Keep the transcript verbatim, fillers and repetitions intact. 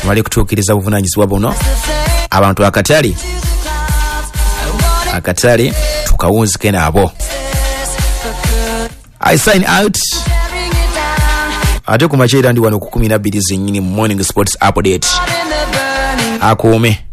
tumale kutuukiriza buvunanyizibwa buno. Abantu akatali akatali tukawunzike nabo. I sign out. Ate kumachira ndi wano ku kumi na bbiri zennyini morning sports update. Akuume.